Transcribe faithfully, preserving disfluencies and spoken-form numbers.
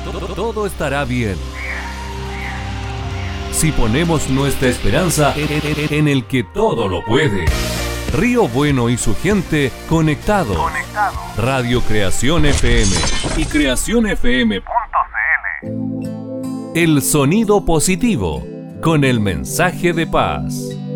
Todo estará bien si ponemos nuestra esperanza en el que todo lo puede. Río Bueno y su gente conectados. Conectado. Radio Creación F M y creación f m punto c l. El sonido positivo con el mensaje de paz.